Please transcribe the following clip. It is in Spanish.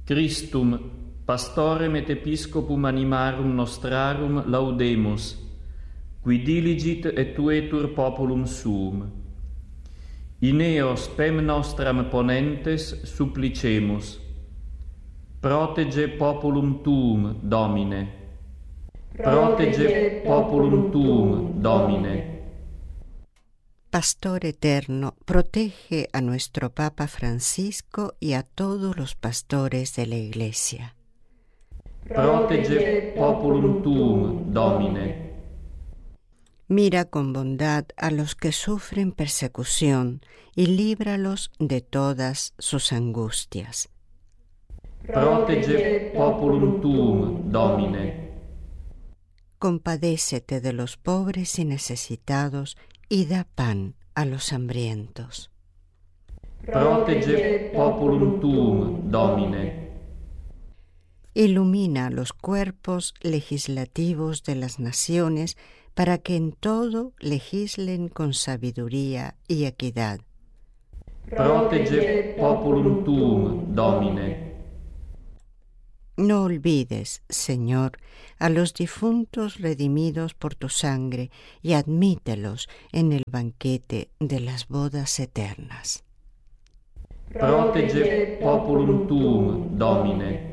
Christum, pastorem et episcopum animarum nostrarum laudemus, qui diligit et tuetur populum suum. In eos spem nostram ponentes supplicemus. Protege populum tuum, Domine. Protege populum tuum, Domine. Pastor eterno, protege a nuestro Papa Francisco y a todos los pastores de la Iglesia. Protege populum tuum, Domine. Mira con bondad a los que sufren persecución y líbralos de todas sus angustias. Protege populum tuum, Domine. Compadécete de los pobres y necesitados y da pan a los hambrientos. Protege populum tuum, Domine. Ilumina los cuerpos legislativos de las naciones para que en todo legislen con sabiduría y equidad. Protege populum tuum, Domine. No olvides, Señor, a los difuntos redimidos por tu sangre y admítelos en el banquete de las bodas eternas. Protege populum tuum, Domine.